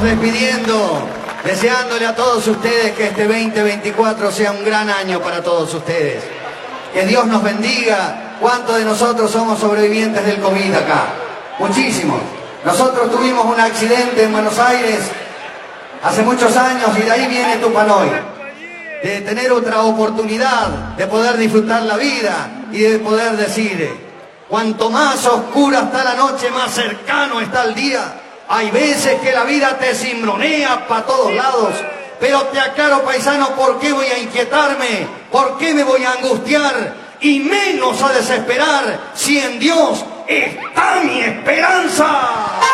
vamos despidiendo, deseándole a todos ustedes que este 2024 sea un gran año para todos ustedes. Que Dios nos bendiga. ¿Cuántos de nosotros somos sobrevivientes del COVID acá? Muchísimos. Nosotros tuvimos un accidente en Buenos Aires hace muchos años y de ahí viene Tupanoy. De tener otra oportunidad, de poder disfrutar la vida y de poder decir, cuanto más oscura está la noche, más cercano está el día. Hay veces que la vida te cimbronea para todos lados, pero te aclaro, paisano, ¿por qué voy a inquietarme? ¿Por qué me voy a angustiar? Y menos a desesperar si en Dios está mi esperanza.